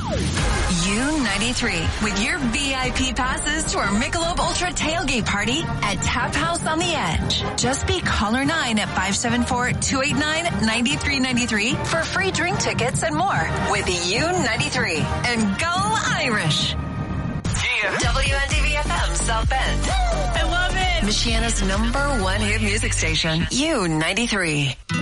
U93 with your VIP passes to our Michelob Ultra tailgate party at Tap House on the Edge. Just be caller 9 at 574-289-9393 for free drink tickets and more with U93. And go Irish! Yeah. WNDV FM South Bend. I love it. Michiana's #1 hit music station, U93.